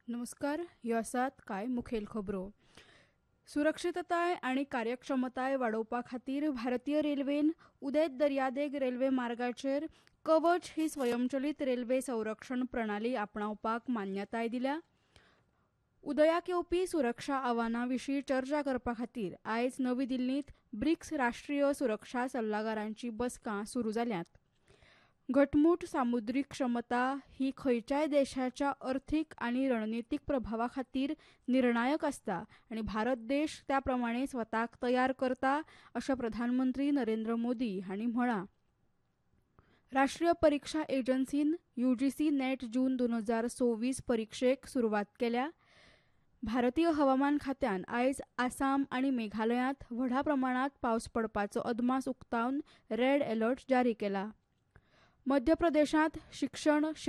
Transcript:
नमस्कार. ह्यो आसात कांय मुखेल खबरो. सुरक्षितताय आनी कार्यक्षमताय वाडोवपा खातीर भारतीय रेल्वेन उदेंत दर्यादेग रेल्वे मार्गाचेर कवच ही स्वयंचलीत रेल्वे संरक्षण प्रणाली आपणावपाक मान्यताय दिल्या. उदयाक येवपी सुरक्षा आव्हानां विशीं चर्चा करपा खातीर आयज नवी दिल्लींत ब्रिक्स राष्ट्रीय सुरक्षा सल्लागारांची बसका सुरू जाल्यात. घटमूट सामुद्रीक क्षमता ही खंयच्याय देशाच्या अर्थीक आनी रणनितीक प्रभावा खातीर निर्णायक आसता आनी भारत देश त्या प्रमाणे स्वताक तयार करता अशें प्रधानमंत्री नरेंद्र मोदी हांणी म्हळां. राष्ट्रीय परीक्षा एजन्सीन UGC नेट जून 2024 परीक्षेक सुरवात केल्या. भारतीय हवामान खात्यान आयज आसाम आनी मेघालयांत व्हडा प्रमाणात पावस पडपाचो अदमास उक्तावन रेड अलर्ट जारी केला. मध्य प्रदेशांत शिक्षण